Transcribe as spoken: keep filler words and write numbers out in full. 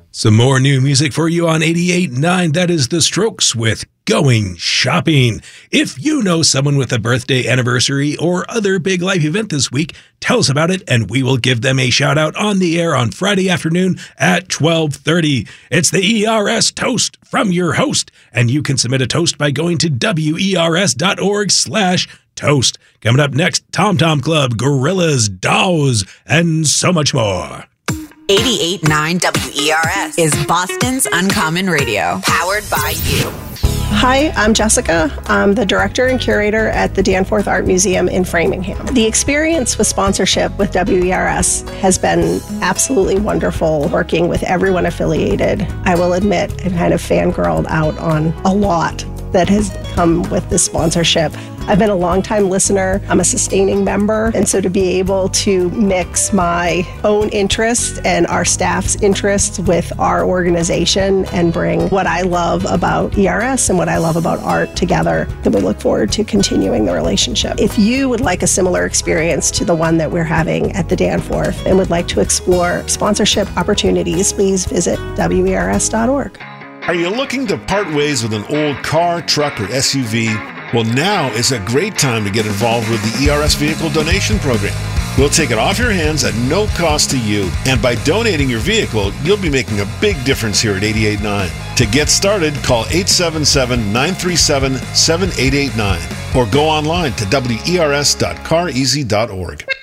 Some more new music for you on eighty-eight point nine. That is The Strokes with Going Shopping. If you know someone with a birthday, anniversary, or other big life event this week, tell us about it and we will give them a shout out on the air on Friday afternoon at twelve thirty. It's the E R S Toast from your host, and you can submit a toast by going to wers.org slash toast. Coming up next, Tom Tom Club, Gorillas, Dolls, and so much more. eighty-eight point nine W E R S is Boston's Uncommon Radio, powered by you. Hi, I'm Jessica. I'm the director and curator at the Danforth Art Museum in Framingham. The experience with sponsorship with W E R S has been absolutely wonderful, working with everyone affiliated. I will admit, I've kind of fangirled out on a lot that has come with this sponsorship. I've been a longtime listener. I'm a sustaining member. And so to be able to mix my own interests and our staff's interests with our organization and bring what I love about E R S and what I love about art together, then we look forward to continuing the relationship. If you would like a similar experience to the one that we're having at the Danforth and would like to explore sponsorship opportunities, please visit W E R S dot org. Are you looking to part ways with an old car, truck, or S U V? Well, now is a great time to get involved with the E R S Vehicle Donation Program. We'll take it off your hands at no cost to you. And by donating your vehicle, you'll be making a big difference here at eighty-eight point nine. To get started, call eight seven seven, nine three seven, seven eight eight nine or go online to W E R S dot car easy dot org.